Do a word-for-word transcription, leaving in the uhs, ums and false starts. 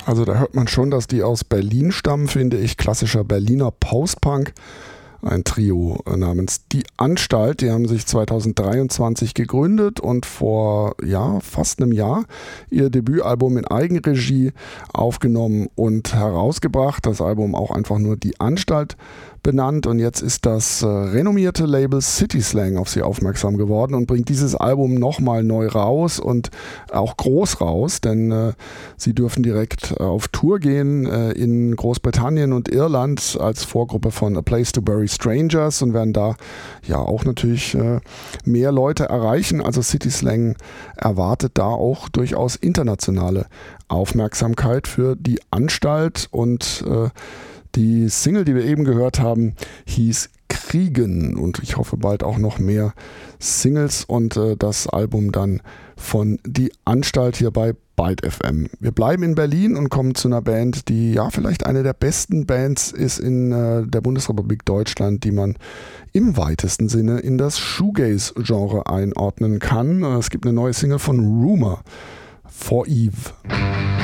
Also da hört man schon, dass die aus Berlin stammen, finde ich. Klassischer Berliner Post-Punk. Ein Trio namens Die Anstalt, die haben sich zweitausenddreiundzwanzig gegründet und vor ja, fast einem Jahr ihr Debütalbum in Eigenregie aufgenommen und herausgebracht. Das Album auch einfach nur Die Anstalt benannt, und jetzt ist das äh, renommierte Label City Slang auf sie aufmerksam geworden und bringt dieses Album nochmal neu raus und auch groß raus, denn äh, sie dürfen direkt äh, auf Tour gehen äh, in Großbritannien und Irland als Vorgruppe von A Place to Bury Strangers und werden da ja auch natürlich äh, mehr Leute erreichen. Also City Slang erwartet da auch durchaus internationale Aufmerksamkeit für Die Anstalt, und äh, die Single, die wir eben gehört haben, hieß Kriegen, und ich hoffe bald auch noch mehr Singles und äh, das Album dann von Die Anstalt hier bei Byte F M. Wir bleiben in Berlin und kommen zu einer Band, die ja vielleicht eine der besten Bands ist in äh, der Bundesrepublik Deutschland, die man im weitesten Sinne in das Shoegaze-Genre einordnen kann. Es gibt eine neue Single von Rumour, For Eve.